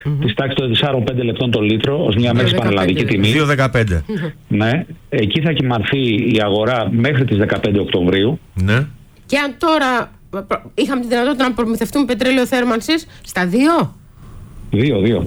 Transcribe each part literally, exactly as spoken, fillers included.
mm-hmm. της τάξης των τεσσάρων με πέντε λεπτών το λίτρο ως μια μέση πανελλαδική τιμή. δύο δεκαπέντε. Ναι, εκεί θα κοιμανθεί η αγορά μέχρι τις δεκαπέντε Οκτωβρίου. Ναι. Και αν τώρα είχαμε τη δυνατότητα να προμηθευτούμε πετρέλαιο θέρμανσης στα δύο. Δύο, δύο.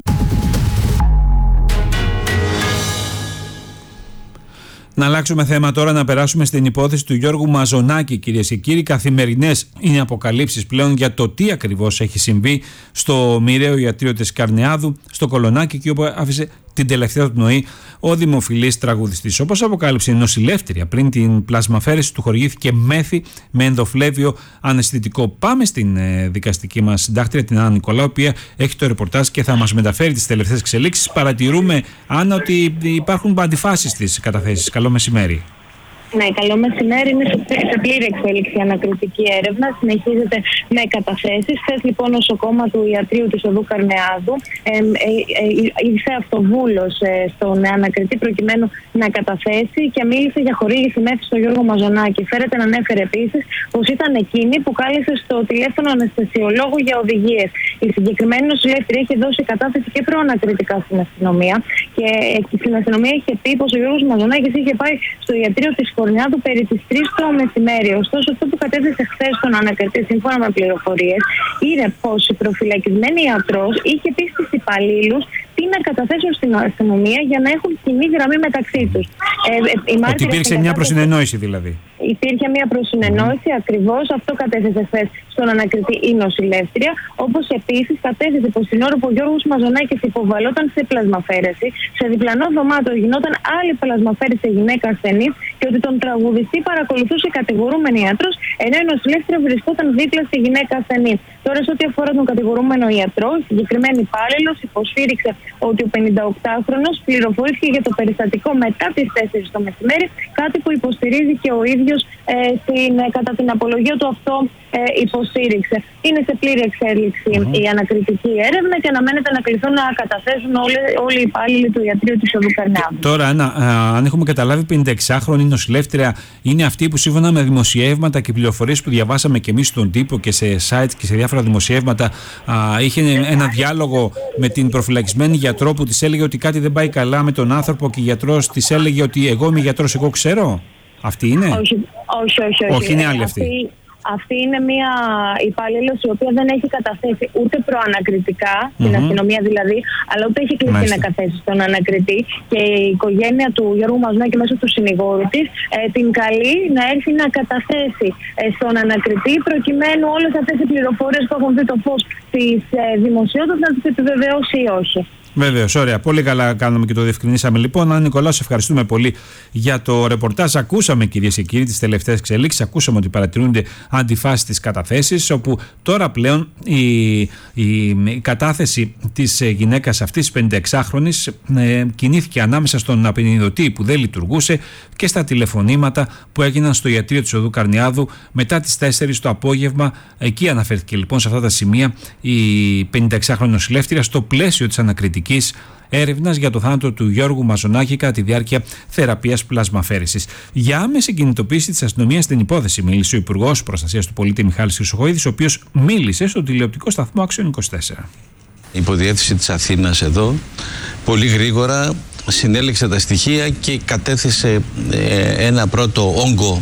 Να αλλάξουμε θέμα τώρα, να περάσουμε στην υπόθεση του Γιώργου Μαζονάκη, κυρίες και κύριοι. Καθημερινές είναι αποκαλύψεις πλέον για το τι ακριβώς έχει συμβεί στο μοιραίο ιατρείο της Καρνεάδου, στο Κολονάκι, εκεί όπου άφησε την τελευταία του πνοή ο δημοφιλής τραγουδιστής. Όπως αποκάλυψε η νοσηλεύτρια, πριν την πλασμαφέρεση του χορηγήθηκε μέθη με ενδοφλέβιο αναισθητικό. Πάμε στην ε, δικαστική μας συντάκτρια, την Άννα Νικολάου, η οποία έχει το ρεπορτάζ και θα μας μεταφέρει τις τελευταίες εξελίξεις. Παρατηρούμε, Άννα, ότι υπάρχουν αντιφάσεις στις καταθέσεις. Καλό μεσημέρι. Ναι, καλό μεσημέρι. Είναι σε πλήρη εξέλιξη η ανακριτική έρευνα. Συνεχίζεται με καταθέσεις. Χθες λοιπόν ο νοσοκόμα του ιατρείου της οδού Καρνεάδου ε, ε, ε, ήρθε αυτοβούλος ε, στον ανακριτή προκειμένου να καταθέσει και μίλησε για χορήγηση μέθη στον Γιώργο Μαζονάκη. Φέρεται να ανέφερε επίσης πως ήταν εκείνη που κάλεσε στο τηλέφωνο αναισθησιολόγου για οδηγίες. Η συγκεκριμένη νοσηλεύτρια είχε δώσει κατάθεση και προανακριτικά στην αστυνομία και στην αστυνομία είχε πει πως ο Γιώργος Μαζονάκης είχε πάει στο ιατρείο της Καρνεάδου περί τις τρεις το μεσημέρι. Ωστόσο, αυτό που κατέθεσε χθες στον ανακριτή, σύμφωνα με πληροφορίες, είναι πως η προφυλακισμένη ιατρός είχε πει στους υπαλλήλους τι να καταθέσουν στην αστυνομία για να έχουν κοινή γραμμή μεταξύ τους. Ε, ε, Ότι υπήρξε μια προσυνεννόηση δηλαδή. Υπήρχε μια προσυνεννόηση, mm. ακριβώς αυτό κατέθεσε χθες στον ανακριτή η νοσηλεύτρια. Όπως επίσης κατέθεσε πως την ώρα που ο Γιώργος Μαζονάκης υποβαλόταν σε πλασμαφέρεση, σε διπλανό δωμάτιο γινόταν άλλη πλασμαφέρεση σε γυναίκα ασθενή και ότι τον τραγουδιστή παρακολουθούσε κατηγορούμενη ιατρός, ενώ η νοσηλεύτρια βρισκόταν δίπλα στη γυναίκα ασθενή. Τώρα, σε ό,τι αφορά τον κατηγορούμενο ιατρό, η συγκεκριμένη υπάλληλος υποσφύριξε ότι ο πενηνταοκτάχρονος πληροφορήθηκε για το περιστατικό μετά τις τέσσερις το μεσημέρι, κάτι που υποστηρίζει και ο ίδιος ε, στην, ε, κατά την απολογία του αυτό ε, υποστήριξε. Είναι σε πλήρη εξέλιξη mm-hmm. η ανακριτική έρευνα και αναμένεται να κληθούν να καταθέσουν όλοι, όλοι οι υπάλληλοι του ιατρείου της οδού Καρνεάδου. Τώρα, Άννα, αν έχουμε καταλάβει, πενηνταεξάχρονη νοσηλεύτρια είναι αυτή που σύμφωνα με δημοσιεύματα και πληροφορίες που διαβάσαμε και εμείς στον τύπο και σε sites και σε διάφορα δημοσιεύματα, α, είχε ένα διάλογο με την προφυλακισμένη γιατρό που της έλεγε ότι κάτι δεν πάει καλά με τον άνθρωπο και η γιατρός της έλεγε ότι εγώ είμαι γιατρός, εγώ ξέρω. Αυτή είναι? Όχι, όχι, όχι. όχι. όχι είναι άλλη αυτή. αυτή. Αυτή είναι μια υπάλληλος η οποία δεν έχει καταθέσει ούτε προανακριτικά, mm-hmm. στην αστυνομία δηλαδή, αλλά ούτε έχει κλείσει να καταθέσει στον ανακριτή. Και η οικογένεια του Γιώργου Μαζονάκη μέσω του συνηγόρου της ε, την καλεί να έρθει να καταθέσει ε, στον ανακριτή, προκειμένου όλες αυτές οι πληροφορίες που έχουν δει το φως της ε, δημοσιότητας να τις επιβεβαιώσει ή όχι. Βεβαίως, ωραία. Πολύ καλά κάναμε και το διευκρινίσαμε. Λοιπόν, Άννα Νικολάου, σε ευχαριστούμε πολύ για το ρεπορτάζ. Ακούσαμε, κυρίες και κύριοι, τις τελευταίες εξελίξεις. Ακούσαμε ότι παρατηρούνται αντιφάσεις στις καταθέσεις, όπου τώρα πλέον η, η, η κατάθεση της γυναίκας αυτής, πενηνταεξάχρονης, ε, κινήθηκε ανάμεσα στον απεινιδωτή που δεν λειτουργούσε και στα τηλεφωνήματα που έγιναν στο ιατρείο της οδού Καρνεάδου μετά τις τέσσερις το απόγευμα. Εκεί αναφέρθηκε λοιπόν σε αυτά τα σημεία η πενηνταεξάχρονη νοσηλεύτρια στο πλαίσιο της ανακριτικής έρευνας για το θάνατο του Γιώργου Μαζονάκη κατά τη διάρκεια θεραπείας πλασμαφέρεσης. Για άμεση κινητοποίηση της αστυνομίας στην υπόθεση μίλησε ο Υπουργός Προστασίας του Πολίτη Μιχάλης Χρυσοχοΐδης, ο οποίος μίλησε στο τηλεοπτικό σταθμό Άξιον είκοσι τέσσερα. Η υποδιεύθυνση της Αθήνας εδώ πολύ γρήγορα συνέλεξε τα στοιχεία και κατέθεσε ε, ένα πρώτο όγκο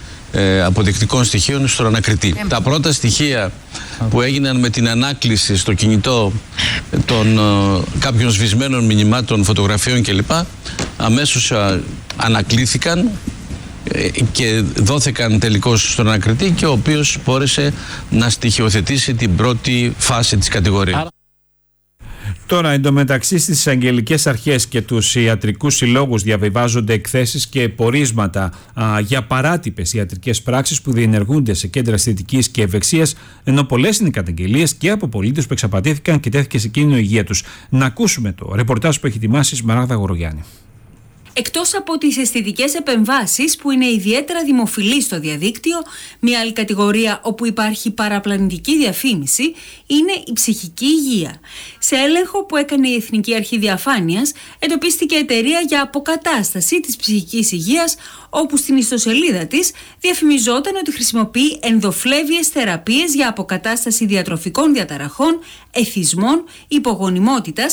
ε, αποδεικτικών στοιχείων στον ανακριτή. Ε, τα πρώτα στοιχεία που έγιναν με την ανάκληση στο κινητό των ε, κάποιων σβησμένων μηνυμάτων, φωτογραφιών κλπ. Αμέσως ε, ανακλήθηκαν ε, και δόθηκαν τελικώς στον ανακριτή και ο οποίος μπόρεσε να στοιχειοθετήσει την πρώτη φάση της κατηγορίας. Τώρα, εντωμεταξύ στις εισαγγελικές αρχές και τους ιατρικούς συλλόγους διαβιβάζονται εκθέσεις και πορίσματα α, για παράτυπες ιατρικές πράξεις που διενεργούνται σε κέντρα αισθητικής και ευεξίας, ενώ πολλές είναι οι καταγγελίες και από πολίτες που εξαπατήθηκαν και τέθηκε σε κίνδυνο η υγεία τους. Να ακούσουμε το ρεπορτάζ που έχει ετοιμάσει η Σμαράγδα Γορογιάννη. Εκτός από τις αισθητικές επεμβάσεις που είναι ιδιαίτερα δημοφιλείς στο διαδίκτυο, μια άλλη κατηγορία όπου υπάρχει παραπλανητική διαφήμιση είναι η ψυχική υγεία. Σε έλεγχο που έκανε η Εθνική Αρχή Διαφάνειας, εντοπίστηκε εταιρεία για αποκατάσταση της ψυχικής υγείας, όπου στην ιστοσελίδα της διαφημιζόταν ότι χρησιμοποιεί ενδοφλέβιες θεραπείες για αποκατάσταση διατροφικών διαταραχών, εθισμών, υπογονιμότητας